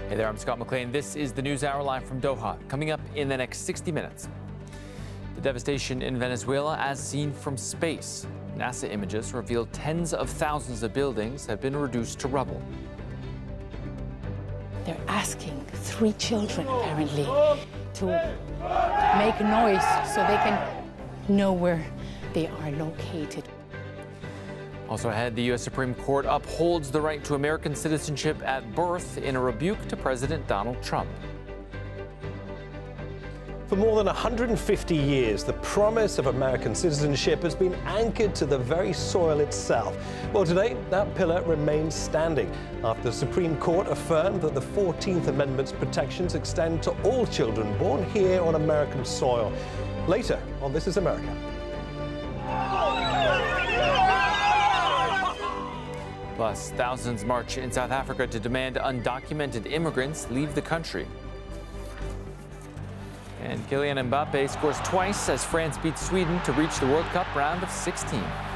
Hey there, I'm Scott McLean. This is the News Hour live from Doha. Coming up in the next 60 minutes. The devastation in Venezuela as seen from space. NASA images reveal tens of thousands of buildings have been reduced to rubble. They're asking 3 children, apparently, to make noise so they can know where they are located. Also ahead, the U.S. Supreme Court upholds the right to American citizenship at birth in a rebuke to President Donald Trump. For more than 150 years, the promise of American citizenship has been anchored to the very soil itself. Well, today, that pillar remains standing after the Supreme Court affirmed that the 14th Amendment's protections extend to all children born here on American soil. Later on This Is America. Plus, thousands march in South Africa to demand undocumented immigrants leave the country. And Kylian Mbappe scores twice as France beats Sweden to reach the World Cup round of 16.